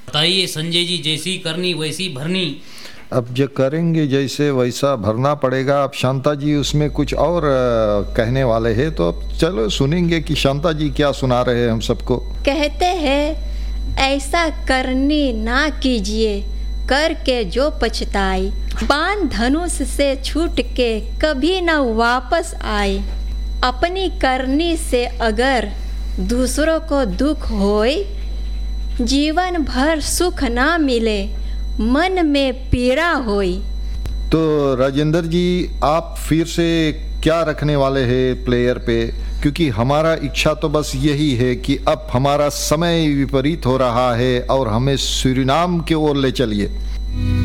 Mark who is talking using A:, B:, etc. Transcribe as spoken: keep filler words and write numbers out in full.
A: बताइए संजय जी, जैसी करनी वैसी भरनी।
B: अब जो करेंगे जैसे वैसा भरना पड़ेगा। अब शांता जी उसमें कुछ और अ, कहने वाले हैं, तो अब चलो सुनेंगे कि शांता जी क्या सुना रहे हैं हम सबको।
C: कहते हैं ऐसा करनी ना कीजिए, करके जो पछताए, बाण धनुष से छूट के कभी न वापस आए। अपनी करनी से अगर दूसरों को दुख होए, जीवन भर सुख ना मिले, मन में पीड़ा होई।
B: तो राजेंद्र जी, आप फिर से क्या रखने वाले हैं प्लेयर पे? क्योंकि हमारा इच्छा तो बस यही है कि अब हमारा समय विपरीत हो रहा है और हमें सूरीनाम की ओर ले चलिए।